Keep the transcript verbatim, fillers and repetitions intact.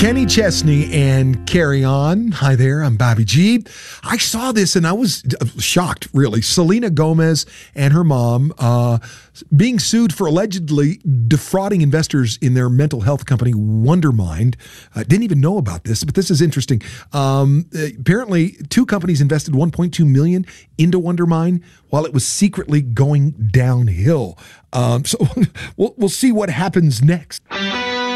Kenny Chesney and Carry On. Hi there, I'm Bobby G. I saw this and I was shocked, really. Selena Gomez and her mom uh, being sued for allegedly defrauding investors in their mental health company, Wondermind. I didn't even know about this, but this is interesting. Um, apparently, two companies invested one point two million dollars into Wondermind while it was secretly going downhill. Um, so we'll, we'll see what happens next.